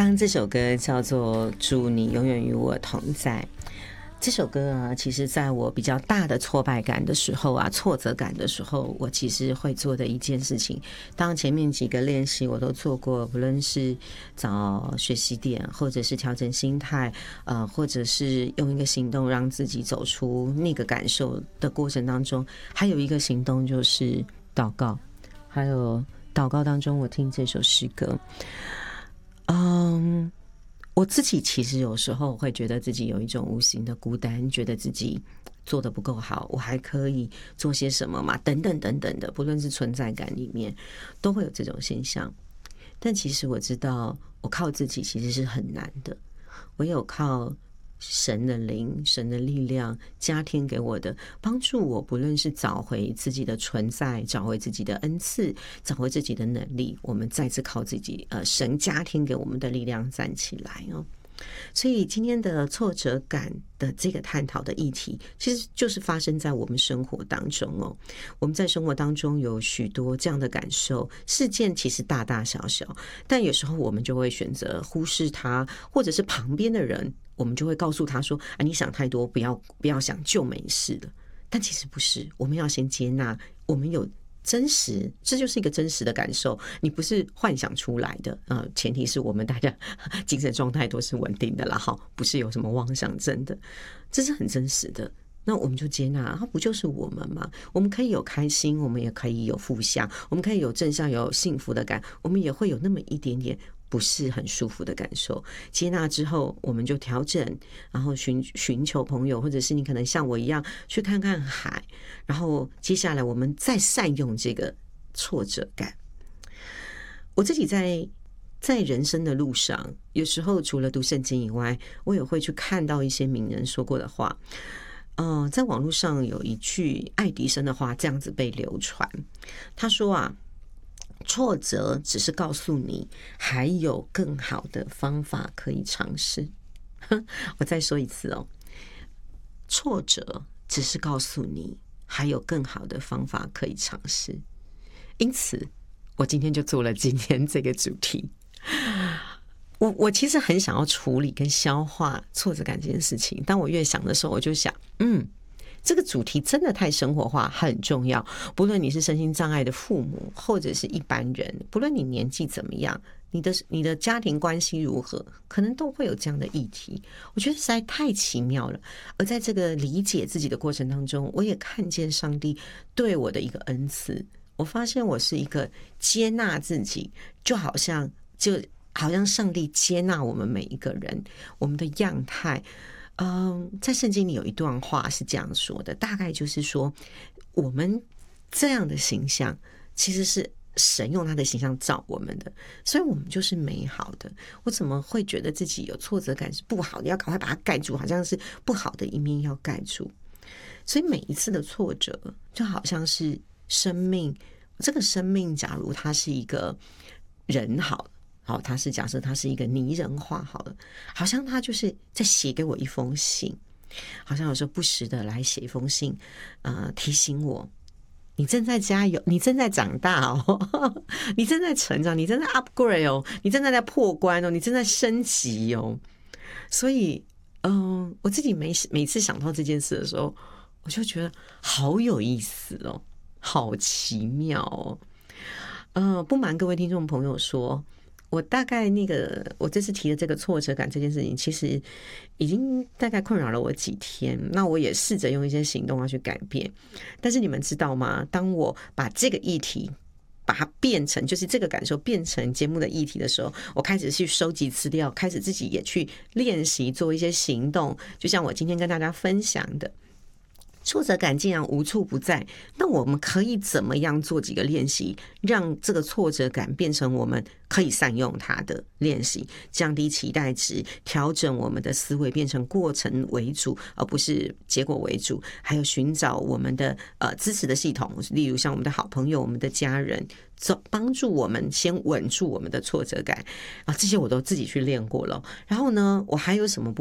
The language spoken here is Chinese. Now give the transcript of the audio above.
刚刚这首歌叫做《祝你永远与我同在》。这首歌啊，其实在我比较大的挫败感的时候啊，挫折感的时候，我其实会做的一件事情，当前面几个练习我都做过，不论是找学习点，或者是调整心态，或者是用一个行动让自己走出那个感受的过程当中，还有一个行动就是祷告。还有祷告当中，我听这首诗歌，我自己其实有时候会觉得自己有一种无形的孤单，觉得自己做得不够好，我还可以做些什么嘛？等等等等的，不论是存在感里面，都会有这种现象。但其实我知道，我靠自己其实是很难的，唯有靠神的灵、神的力量加添给我的帮助我，不论是找回自己的存在，找回自己的恩赐，找回自己的能力，我们再次靠自己，神加添给我们的力量站起来哦。所以今天的挫折感的这个探讨的议题，其实就是发生在我们生活当中哦。我们在生活当中有许多这样的感受，事件其实大大小小，但有时候我们就会选择忽视它，或者是旁边的人，我们就会告诉他说：“啊，你想太多，不要想，就没事了。”但其实不是，我们要先接纳，我们有真实，这就是一个真实的感受，你不是幻想出来的。前提是我们大家精神状态都是稳定的啦，哈，不是有什么妄想症的，这是很真实的。那我们就接纳，它不就是我们吗？我们可以有开心，我们也可以有负向，我们可以有正向，有幸福的感，我们也会有那么一点点不是很舒服的感受。接纳之后，我们就调整，然后寻求朋友，或者是你可能像我一样去看看海，然后接下来我们再善用这个挫折感。我自己在人生的路上，有时候除了读圣经以外，我也会去看到一些名人说过的话。在网络上有一句爱迪生的话这样子被流传，他说啊，挫折只是告诉你还有更好的方法可以尝试。我再说一次哦，挫折只是告诉你还有更好的方法可以尝试。因此我今天就做了今天这个主题。我其实很想要处理跟消化挫折感这件事情，当我越想的时候，我就想这个主题真的太生活化，很重要。不论你是身心障碍的父母，或者是一般人，不论你年纪怎么样，你的家庭关系如何，可能都会有这样的议题。我觉得实在太奇妙了。而在这个理解自己的过程当中，我也看见上帝对我的一个恩赐。我发现我是一个接纳自己，就好像上帝接纳我们每一个人，我们的样态。在圣经里有一段话是这样说的，大概就是说，我们这样的形象其实是神用他的形象造我们的，所以我们就是美好的。我怎么会觉得自己有挫折感是不好的，要赶快把它盖住，好像是不好的一面要盖住。所以每一次的挫折就好像是生命，这个生命假如他是一个人好，假设他是一个拟人化好了，好像他就是在写给我一封信，好像有时候不时的来写一封信，提醒我你正在加油，你正在长大哦，你正在成长，你正在 upgrade 哦，你正在破关哦，你正在升级哦。所以我自己每次想到这件事的时候，我就觉得好有意思哦，好奇妙哦。不瞒各位听众朋友说，我大概我这次提的这个挫折感这件事情，其实已经大概困扰了我几天。那我也试着用一些行动要去改变。但是你们知道吗？当我把这个议题把它变成，就是这个感受变成节目的议题的时候，我开始去收集资料，开始自己也去练习做一些行动。就像我今天跟大家分享的，挫折感竟然无处不在，那我们可以怎么样做几个练习，让这个挫折感变成我们可以善用它的练习，降低期待值，调整我们的思维，变成过程为主而不是结果为主，还有寻找我们的支持的系统，例如像我们的好朋友、我们的家人，帮助我们先稳住我们的挫折感这些我都自己去练过了。然后呢，我还有什么